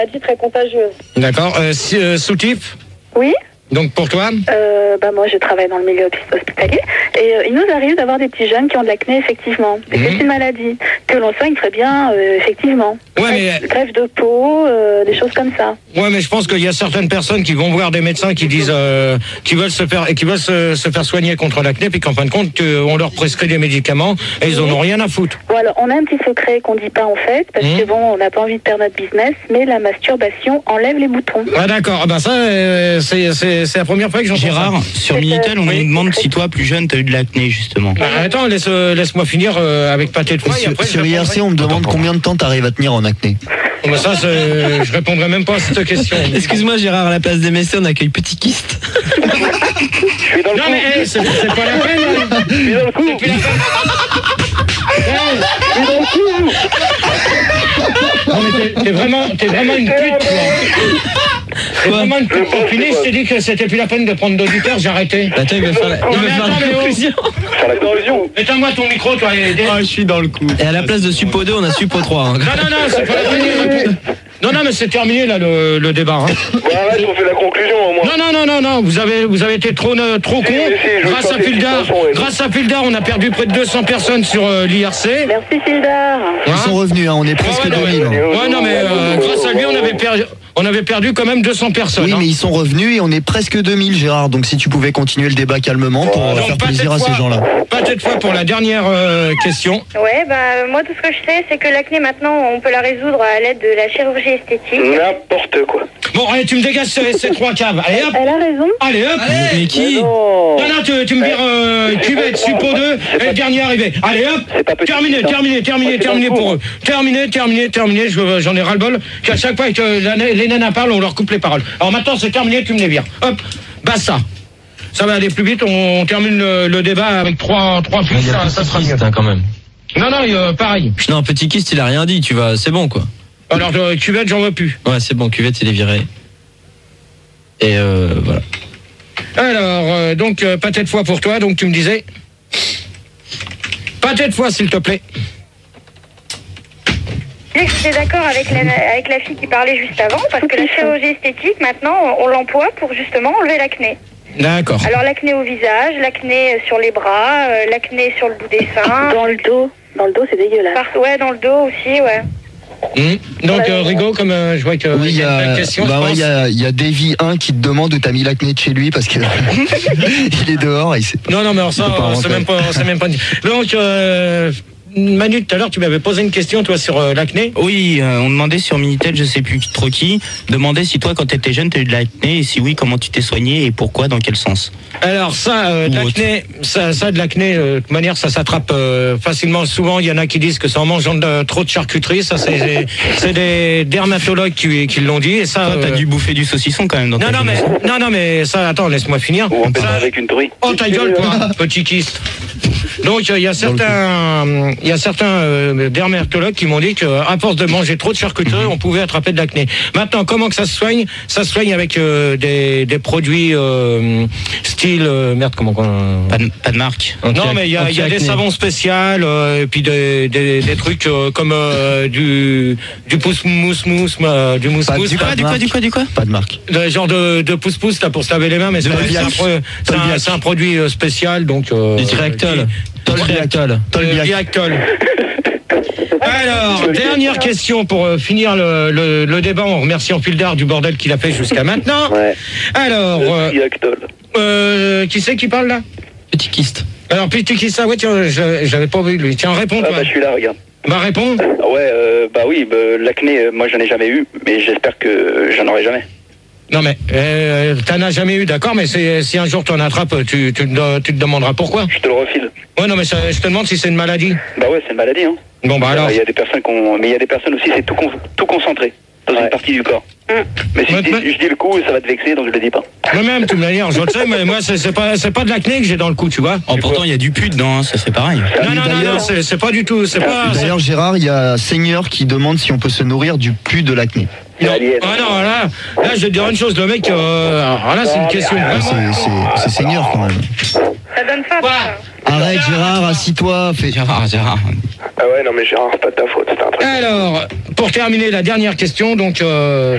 maladie très contagieuse. D'accord. Soutif. Oui. Donc pour toi? Moi je travaille dans le milieu hospitalier et il nous arrive d'avoir des petits jeunes qui ont de l'acné effectivement. Et c'est une maladie que l'on soigne très bien effectivement. Ouais, greffe de peau, des choses comme ça. Ouais, mais je pense qu'il y a certaines personnes qui vont voir des médecins qui disent qu'ils veulent se faire soigner contre l'acné, puis qu'en fin de compte on leur prescrit des médicaments et ils en ont rien à foutre. Bon alors on a un petit secret qu'on dit pas en fait parce que bon on n'a pas envie de perdre notre business, mais la masturbation enlève les boutons. Ah d'accord. Ben ça c'est la première fois que j'entends ça. Gérard, sur Minitel, on nous demande si toi, plus jeune, t'as eu de l'acné, justement. Attends, laisse-moi finir avec pâté de foie. Sur IRC, on me demande combien de temps t'arrives à tenir en acné. Mais ça, je répondrai même pas à cette question. Excuse-moi, Gérard, à la place des messieurs, on accueille Petit Kyste. Je suis dans le coup. Non, mais c'est pas la peine. Je suis dans le coup. C'est plus la peine. Je suis dans le coup. Non, mais t'es vraiment une pute, toi. C'est vraiment une pute pour finir. Je t'ai dit que c'était plus la peine de prendre d'auditeurs, j'ai arrêté. Attends, il veut faire la conclusion. Faire la conclusion. Éteins-moi ton micro, toi. Je suis dans le coup. Et à la place de Suppo 2, on a Suppo 3. Non, c'est pas la peine. Non, mais c'est terminé, là, le débat. Hein. Bon, arrête, on fait la conclusion, au moins. Non, vous avez été trop con. Grâce à Fildar, on a perdu près de 200 personnes sur l'IRC. Merci Fildar. Ils sont revenus, on est presque 2000. Ouais, non, mais grâce à lui, on avait perdu quand même 200 personnes. Oui, mais ils sont revenus et on est presque 2000, Gérard. Donc si tu pouvais continuer le débat calmement pour faire plaisir à ces gens-là. Pas cette fois pour la dernière question. Ouais, moi tout ce que je sais, c'est que l'acné maintenant, on peut la résoudre à l'aide de la chirurgie esthétique. N'importe quoi. Bon, allez, tu me dégages ces trois caves. Allez, hop. Elle a raison. Allez, hop. Mais qui? Non, tu me vires cuvette, Suppo 2 et le dernier arrivé. Allez, hop. Terminé pour eux. Terminé. J'en ai ras-le-bol. Qu'à chaque fois que les nanas parlent, on leur coupe les paroles. Alors maintenant, c'est terminé, tu me les vires. Hop. Basta. Ça va aller plus vite, on termine le débat avec trois filles, ça sera mieux. Quand même. Non, pareil. Non, Petit Kyste, il a rien dit, c'est bon, quoi. Alors, cuvette, j'en veux plus. Ouais, c'est bon, cuvette, il est viré. Et voilà. Alors, donc, pâté de foie pour toi, donc tu me disais. Pâté de foie, s'il te plaît. J'étais d'accord avec la fille qui parlait juste avant, parce que la chirurgie esthétique, maintenant, on l'emploie pour justement enlever l'acné. D'accord. Alors l'acné au visage, l'acné sur les bras, l'acné sur le bout des seins. Dans le dos. Dans le dos, c'est dégueulasse. Ouais, dans le dos aussi, ouais. Donc Rigaud, comme je vois que oui, il y a une question, il y a Davy 1 qui te demande où t'as mis l'acné de chez lui parce que il est dehors. Non, mais alors ça, c'est même pas. Donc Manu, tout à l'heure, tu m'avais posé une question, toi, sur l'acné. Oui, on demandait sur Minitel, je sais plus trop qui, demandait si toi, quand t'étais jeune, t'as eu de l'acné, et si oui, comment tu t'es soigné, et pourquoi, dans quel sens? Alors ça, de l'acné, de l'acné, de toute manière, ça s'attrape facilement. Souvent, il y en a qui disent que c'est en mangeant trop de charcuterie. Ça, c'est des dermatologues qui l'ont dit. Et ça, toi, t'as dû bouffer du saucisson quand même dans ta jeunesse. Non, mais ça, attends, laisse-moi finir. Ou on peut avec une tourie. Oh, ta gueule, toi, petit kyste. Donc il y a certains dermatologues qui m'ont dit qu'à force de manger trop de charcuterie, on pouvait attraper de l'acné. Maintenant, comment que ça se soigne? Ça se soigne avec des produits style comment pas de marque. Non, mais il y a des savons spéciaux et puis des trucs comme du pousse-mousse, du mousse-mousse. Du quoi? Pas de marque. Genre de pousse-pousse là pour se laver les mains, mais c'est un produit spécial, donc du Triactol. Tolbiactol. Alors, dernière question pour finir le débat en remerciant Fildar du bordel qu'il a fait jusqu'à maintenant. Ouais. Alors, qui c'est qui parle là? Petit Kyste. Alors, Petit Kyste, ouais, tiens, j'avais pas vu lui. Tiens, réponds toi. Je suis là, regarde. Réponds. Ouais, oui, l'acné, moi j'en ai jamais eu, mais j'espère que j'en aurai jamais. Non mais t'en as jamais eu, d'accord, mais si un jour tu en attrapes, tu te demanderas pourquoi. Je te le refile. Ouais, non mais je te demande si c'est une maladie. Bah ouais, c'est une maladie, hein. Bon bah alors. Il y a des personnes mais il y a des personnes aussi, c'est tout concentré dans une partie du corps. Mais si je dis le coup, ça va te vexer, donc je le dis pas. Moi-même, de toute manière, je le sais, mais moi c'est pas de l'acné que j'ai dans le cou, tu vois. Pourtant il y a du pus dedans, hein, ça c'est pareil. Non, c'est pas du tout, c'est pas. D'ailleurs Gérard, il y a Seigneur qui demande si on peut se nourrir du pus de l'acné. Non, là, je vais te dire une chose, le mec, alors là, c'est une question. C'est Seigneur quand même. Ça donne faim. Arrête Gérard, assis-toi. Gérard. Ah ouais, non mais Gérard, c'est pas de ta faute, c'est un truc. Alors, pour terminer la dernière question, donc